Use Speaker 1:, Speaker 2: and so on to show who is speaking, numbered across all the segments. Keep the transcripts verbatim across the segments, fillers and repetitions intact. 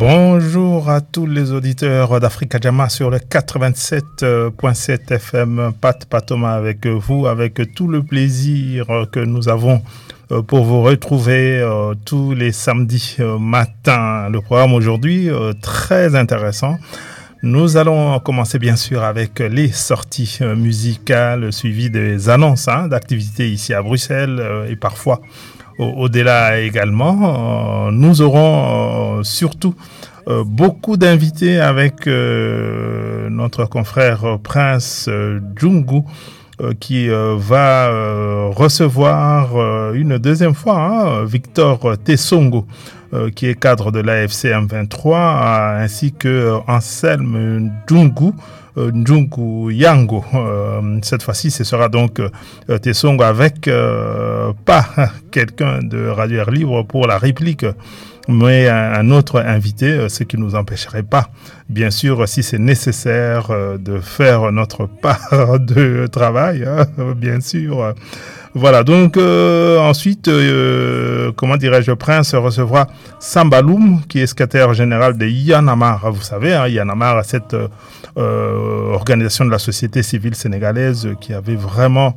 Speaker 1: Bonjour à tous les auditeurs d'Africa Jama sur le quatre-vingt-sept virgule sept F M. Pat Patoma avec vous, avec tout le plaisir que nous avons pour vous retrouver euh, tous les samedis euh, matins. Le programme aujourd'hui, euh, très intéressant. Nous allons commencer bien sûr avec les sorties euh, musicales suivies des annonces hein, d'activités ici à Bruxelles euh, et parfois au- au-delà également. Euh, nous aurons euh, surtout euh, beaucoup d'invités avec euh, notre confrère euh, Prince euh, Djungu euh, qui euh, va euh, recevoir euh, une deuxième fois hein, Victor Tessongo euh, qui est cadre de l'A F C M vingt-trois euh, ainsi que euh, Anselme Djungu euh, Djungu Yango. Euh, cette fois-ci, ce sera donc euh, Tessongo avec euh, pas quelqu'un de Radio Air Libre pour la réplique, mais un, un autre invité, ce qui ne nous empêcherait pas, bien sûr, si c'est nécessaire, euh, de faire notre part de travail, hein, bien sûr. Voilà, donc euh, ensuite, euh, comment dirais-je, Prince recevra Sambaloum, qui est secrétaire général de Yanamar. Vous savez, hein, Yanamar, cette euh, organisation de la société civile sénégalaise qui avait vraiment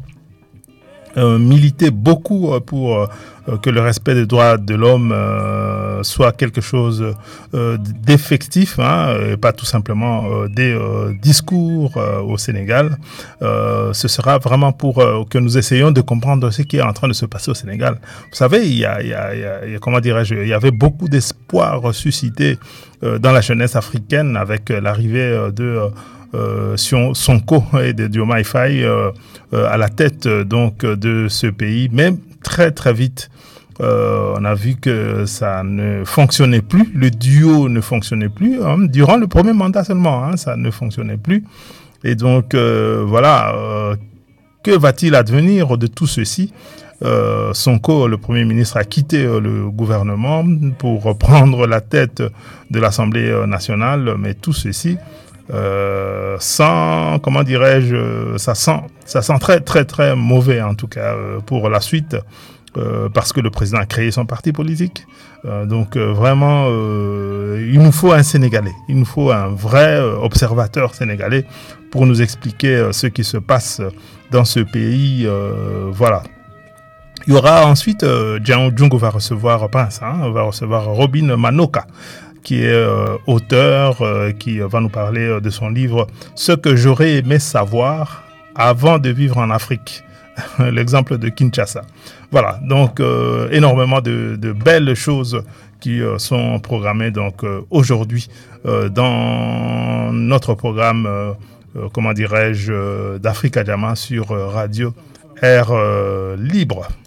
Speaker 1: Euh, militer beaucoup euh, pour euh, que le respect des droits de l'homme euh, soit quelque chose euh, d'effectif hein, et pas tout simplement euh, des euh, discours euh, au Sénégal. Euh, ce sera vraiment pour euh, que nous essayions de comprendre ce qui est en train de se passer au Sénégal. Vous savez, il y a, il y a, il y a, il y a comment dirais-je, il y avait beaucoup d'espoir suscité euh, dans la jeunesse africaine avec euh, l'arrivée euh, de euh, Euh, Sonko et de Diomaye Faye euh, euh, à la tête euh, donc de ce pays, mais très très vite euh, on a vu que ça ne fonctionnait plus, le duo ne fonctionnait plus hein, durant le premier mandat seulement, hein, ça ne fonctionnait plus et donc euh, voilà, euh, que va-t-il advenir de tout ceci? Euh, Sonko, le Premier ministre, a quitté euh, le gouvernement pour prendre la tête de l'Assemblée nationale, mais tout ceci Euh, sans, comment dirais-je, ça sent, ça sent très, très, très mauvais en tout cas euh, pour la suite, euh, parce que le président a créé son parti politique. Euh, donc euh, vraiment, euh, il nous faut un Sénégalais, il nous faut un vrai euh, observateur sénégalais pour nous expliquer euh, ce qui se passe dans ce pays. Euh, voilà. Il y aura ensuite, euh, Djungu va recevoir Prince, hein, va recevoir Robin Manoka, qui est euh, auteur, euh, qui va nous parler euh, de son livre « Ce que j'aurais aimé savoir avant de vivre en Afrique ». L'exemple de Kinshasa. Voilà, donc euh, énormément de, de belles choses qui euh, sont programmées donc, euh, aujourd'hui euh, dans notre programme, euh, euh, comment dirais-je, euh, d'Africa Jama sur euh, Radio Air euh, Libre.